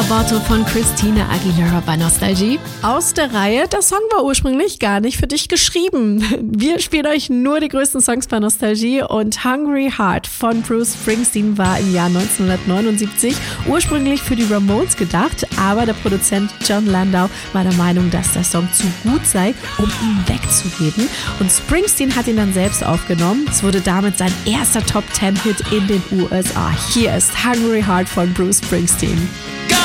Worte von Christina Aguilera bei Nostalgie. Aus der Reihe, der Song war ursprünglich gar nicht für dich geschrieben. Wir spielen euch nur die größten Songs bei Nostalgie und Hungry Heart von Bruce Springsteen war im Jahr 1979 ursprünglich für die Ramones gedacht, aber der Produzent Jon Landau war der Meinung, dass der Song zu gut sei, um ihn wegzugeben, und Springsteen hat ihn dann selbst aufgenommen. Es wurde damit sein erster Top-10-Hit in den USA. Hier ist Hungry Heart von Bruce Springsteen.